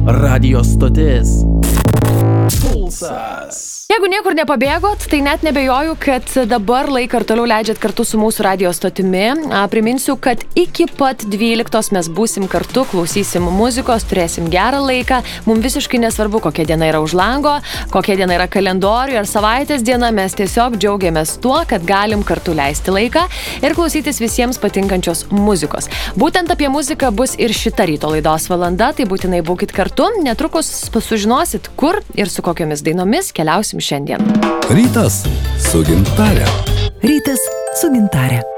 Radio stotis Pulsas. Jeigu niekur nepabėgot, tai net nebejoju, kad dabar laiką ir toliau leidžiat kartu su mūsų radio stotimi. Priminsiu, kad iki pat 12 mes būsim kartu, klausysim muzikos, turėsim gerą laiką. Mums visiškai nesvarbu, kokia diena yra už lango, kokia diena yra kalendoriuje ar savaitės diena. Mes tiesiog džiaugiamės tuo, kad galim kartu leisti laiką ir klausytis visiems patinkančios muzikos. Būtent apie muziką bus ir šita ryto laidos valanda, tai būtinai būkit kartu. Netrukus sužinosit, kur ir su kokiomis dainomis keliausim šiandien. Rytas su Gintare. Rytas su Gintare.